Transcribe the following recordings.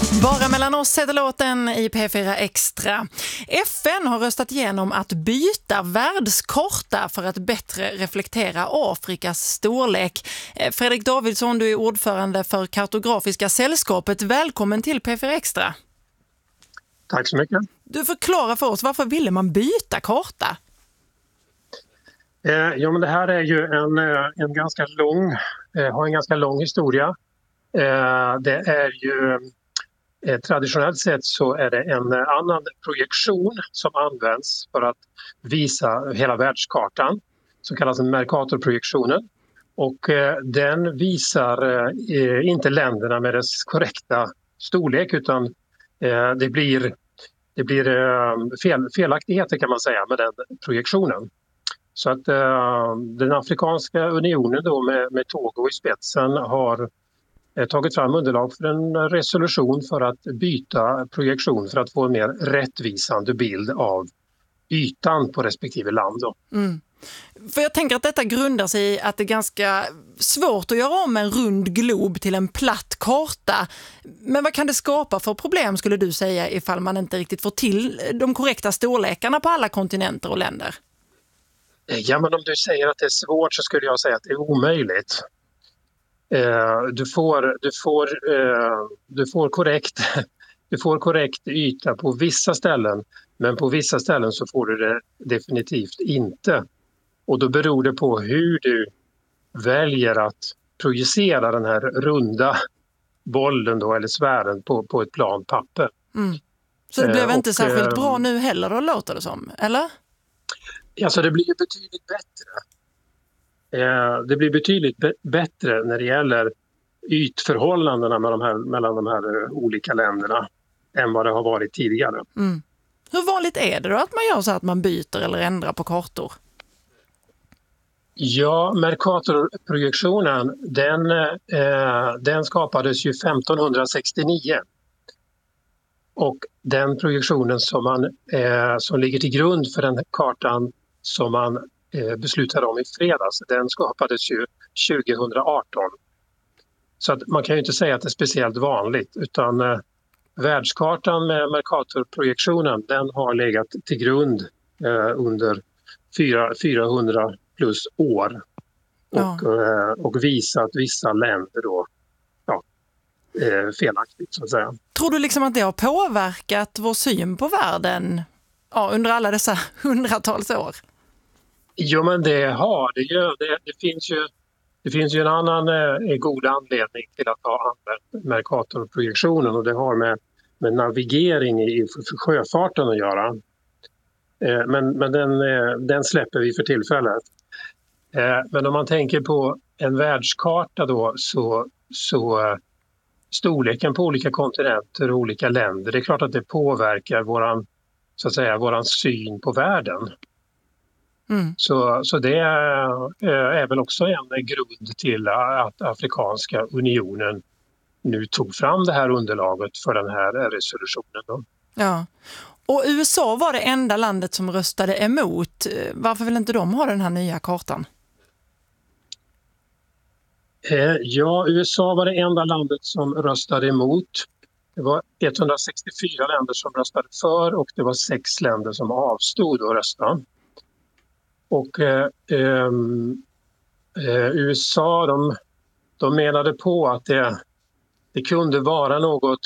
Bara mellan oss heter låten i P4 Extra. FN har röstat igenom att byta världskarta för att bättre reflektera Afrikas storlek. Fredrik Davidsson, du är ordförande för Kartografiska sällskapet. Välkommen till P4 Extra. Tack så mycket. Du förklarar för oss, varför ville man byta karta? Ja, men det här är ju en ganska lång, har en ganska lång historia. Det är ju traditionellt sett så är det en annan projektion som används för att visa hela världskartan, som kallas Mercatorprojektionen. Och den visar inte länderna med dess korrekta storlek, utan det blir felaktigheter kan man säga med den projektionen. Så att den Afrikanska unionen då med Togo i spetsen har tagit fram underlag för en resolution för att byta projektion för att få en mer rättvisande bild av ytan på respektive land. Då. Mm. För jag tänker att detta grundar sig i att det är ganska svårt att göra om en rund glob till en platt karta. Men vad kan det skapa för problem, skulle du säga, ifall man inte riktigt får till de korrekta storlekarna på alla kontinenter och länder? Ja, men om du säger att det är svårt så skulle jag säga att det är omöjligt. Du får korrekt yta på vissa ställen, men på vissa ställen så får du det definitivt inte. Och då beror det på hur du väljer att projicera den här runda bollen då, eller sfären på ett plan papper. Mm. Så det blev inte särskilt bra nu heller, då låter det som, eller? Alltså det blir betydligt bättre. Det blir betydligt bättre när det gäller ytförhållandena mellan de här olika länderna än vad det har varit tidigare. Mm. Hur vanligt är det då att man gör så att man byter eller ändrar på kartor? Ja, Mercatorprojektionen den skapades ju 1569. Och den projektionen som ligger till grund för den kartan som man beslutade om i fredags, den skapades ju 2018. Så att man kan ju inte säga att det är speciellt vanligt, utan världskartan med Mercatorprojektionen, den har legat till grund under 400 plus år och visat vissa länder då felaktigt, så att säga. Tror du liksom att det har påverkat vår syn på världen under alla dessa hundratals år? Jo, men det har det ju. Det finns ju en annan god anledning till att ha använt Mercatorprojektionen, och det har med navigering i sjöfarten att göra. Men den släpper vi för tillfället. Men om man tänker på en världskarta då, så storleken på olika kontinenter och olika länder, det är klart att det påverkar våran syn på världen. Mm. Så det är väl också en grund till att Afrikanska unionen nu tog fram det här underlaget för den här resolutionen. Då. Ja, och USA var det enda landet som röstade emot. Varför vill inte de ha den här nya kartan? Ja, USA var det enda landet som röstade emot. Det var 164 länder som röstade för, och det var 6 länder som avstod att rösta. Och USA de menade på att det kunde vara något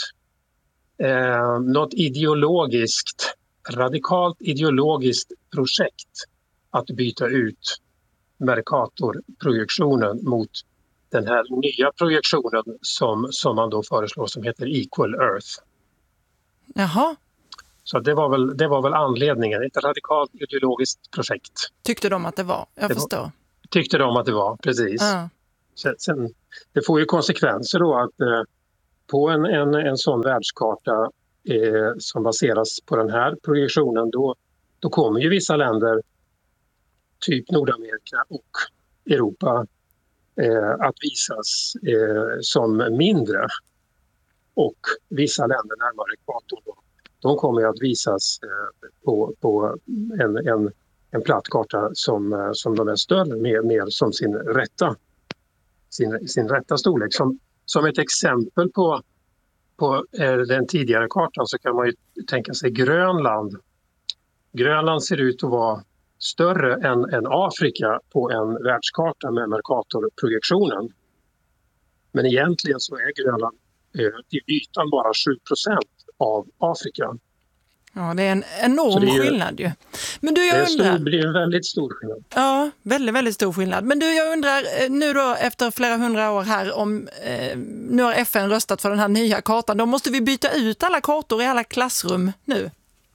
radikalt ideologiskt projekt att byta ut Mercatorprojektionen mot den här nya projektionen som man då föreslår, som heter Equal Earth. Jaha. Så det var väl anledningen, ett radikalt ideologiskt projekt. Tyckte de att det var? Jag förstår. Tyckte de att det var, precis. Sen, det får ju konsekvenser då att på en sån världskarta som baseras på den här projektionen, då kommer ju vissa länder, typ Nordamerika och Europa, att visas som mindre. Och vissa länder närmare ekvatorn då, de kommer att visas på en platt karta som de är större, mer som sin rätta storlek. Som ett exempel på på den tidigare kartan så kan man ju tänka sig Grönland. Grönland ser ut att vara större än Afrika på en världskarta med Mercatorprojektionen. Men egentligen så är Grönland till ytan bara 7% av Afrika. Ja, det är en enorm skillnad ju. Men du, det blir en väldigt stor skillnad. Ja, väldigt, väldigt stor skillnad. Men du, jag undrar nu då efter flera hundra år här om nu har FN röstat för den här nya kartan. Då måste vi byta ut alla kartor i alla klassrum nu.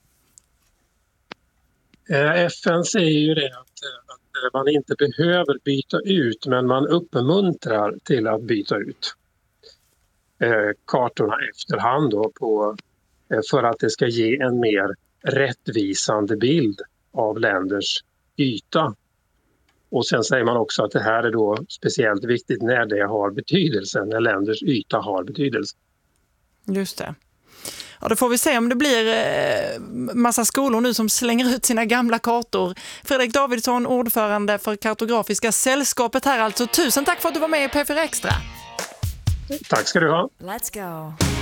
FN säger ju det att man inte behöver byta ut, men man uppmuntrar till att byta ut kartorna efterhand då för att det ska ge en mer rättvisande bild av länders yta. Och sen säger man också att det här är då speciellt viktigt när det har betydelse, när länders yta har betydelse. Just det. Ja, då får vi se om det blir massa skolor nu som slänger ut sina gamla kartor. Fredrik Davidsson, ordförande för Kartografiska sällskapet här alltså. Tusen tack för att du var med i P4 Extra. Tack ska du ha. Let's go.